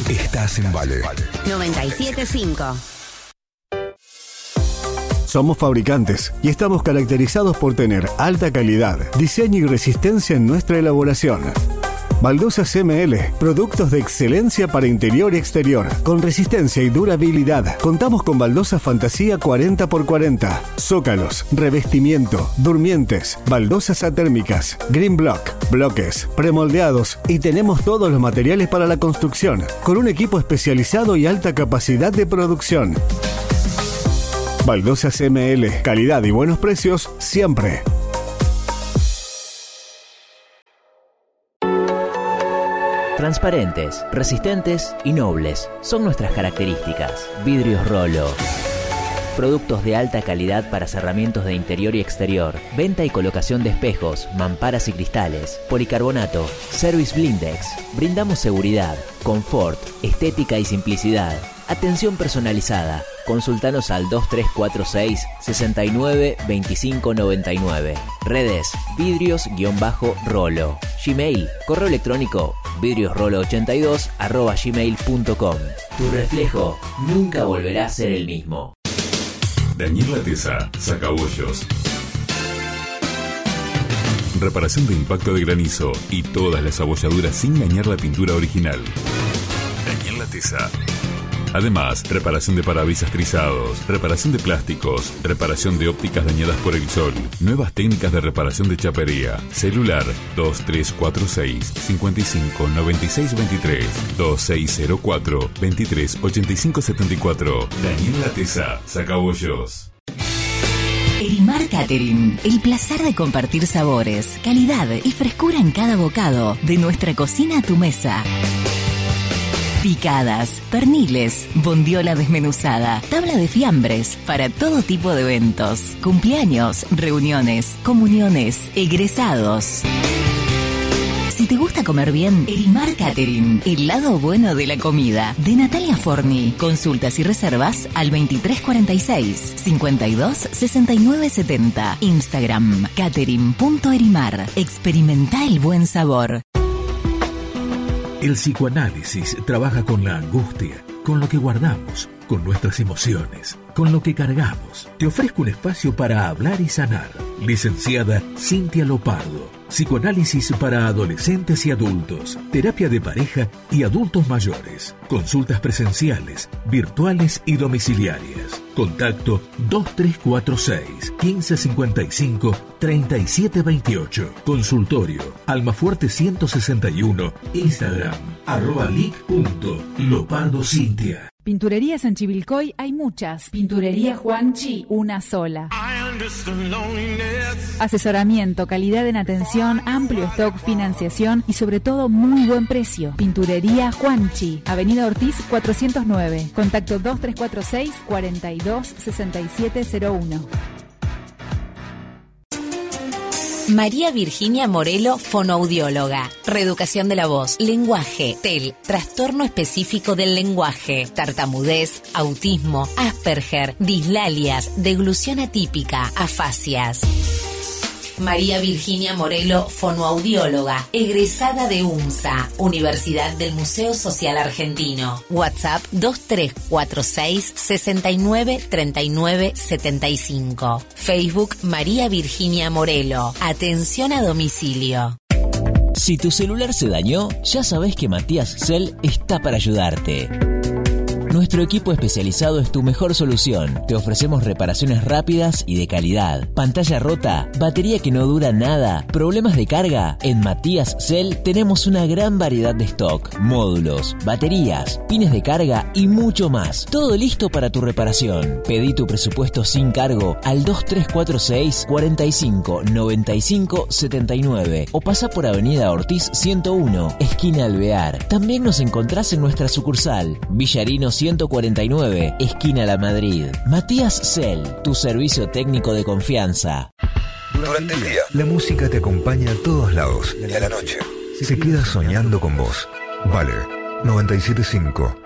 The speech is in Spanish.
Estás en Vale. 97.5. Somos fabricantes y estamos caracterizados por tener alta calidad, diseño y resistencia en nuestra elaboración. Baldosas CML, productos de excelencia para interior y exterior, con resistencia y durabilidad. Contamos con baldosas fantasía 40x40, zócalos, revestimiento, durmientes, baldosas atérmicas, green block, bloques, premoldeados y tenemos todos los materiales para la construcción, con un equipo especializado y alta capacidad de producción. Baldosas CML, calidad y buenos precios siempre. Transparentes, resistentes y nobles son nuestras características. Vidrios Rolo. Productos de alta calidad para cerramientos de interior y exterior. Venta y colocación de espejos, mamparas y cristales. Policarbonato. Service Blindex. Brindamos seguridad, confort, estética y simplicidad. Atención personalizada. Consultanos al 2346 69 25 99. Redes vidrios-rolo. Gmail, correo electrónico vidriosrolo82@gmail.com. Tu reflejo nunca volverá a ser el mismo. Daniel Latesa, Sacabollos. Reparación de impacto de granizo y todas las abolladuras sin dañar la pintura original. Daniel Latesa. Además, reparación de parabrisas trizados, reparación de plásticos, reparación de ópticas dañadas por el sol, nuevas técnicas de reparación de chapería. Celular 2346 55 96 23 2604 23 85 74. Daniel Latesa, Sacabollos. Erimar Catering, el placer de compartir sabores, calidad y frescura en cada bocado, de nuestra cocina a tu mesa. Picadas, perniles, bondiola desmenuzada, tabla de fiambres para todo tipo de eventos, cumpleaños, reuniones, comuniones, egresados. Si te gusta comer bien, Erimar Catering, el lado bueno de la comida, de Natalia Forni. Consultas y reservas al 2346 52 69 70. Instagram, catering.erimar. Experimenta el buen sabor. El psicoanálisis trabaja con la angustia, con lo que guardamos, con nuestras emociones, con lo que cargamos. Te ofrezco un espacio para hablar y sanar. Licenciada Cintia Lopardo. Psicoanálisis para adolescentes y adultos, terapia de pareja y adultos mayores, consultas presenciales, virtuales y domiciliarias. Contacto 2346 1555 3728. Consultorio Almafuerte 161. Instagram @lic.lopardocintia. Pinturerías en Chivilcoy hay muchas. Pinturería Juanchi, una sola. Asesoramiento, calidad en atención, amplio stock, financiación y sobre todo muy buen precio. Pinturería Juanchi, Avenida Ortiz 409. Contacto 2346 42 6701. María Virginia Morelo, fonoaudióloga. Reeducación de la voz, lenguaje, TEL, trastorno específico del lenguaje, tartamudez, autismo, Asperger, dislalias, deglución atípica, afasias. María Virginia Morelo, fonoaudióloga, egresada de UMSA, Universidad del Museo Social Argentino. WhatsApp 2346 69 39 75. Facebook María Virginia Morelo. Atención a domicilio. Si tu celular se dañó, ya sabés que Matías Cell está para ayudarte. Nuestro equipo especializado es tu mejor solución. Te ofrecemos reparaciones rápidas y de calidad. Pantalla rota, batería que no dura nada, problemas de carga. En Matías Cell tenemos una gran variedad de stock, módulos, baterías, pines de carga y mucho más. Todo listo para tu reparación. Pedí tu presupuesto sin cargo al 2346 45 95 79 o pasa por Avenida Ortiz 101, esquina Alvear. También nos encontrás en nuestra sucursal, Villarino 149, esquina La Madrid. Matías Cell, tu servicio técnico de confianza. Durante el día, la música te acompaña a todos lados y a la noche se queda soñando con vos. Vale, 97.5.